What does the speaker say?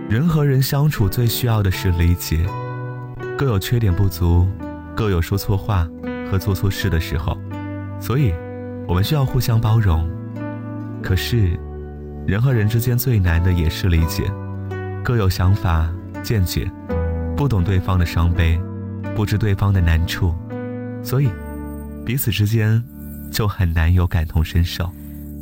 人和人相处最需要的是理解，各有缺点不足，各有说错话和做错事的时候，所以我们需要互相包容。可是人和人之间最难的也是理解，各有想法见解，不懂对方的伤悲，不知对方的难处，所以彼此之间就很难有感同身受。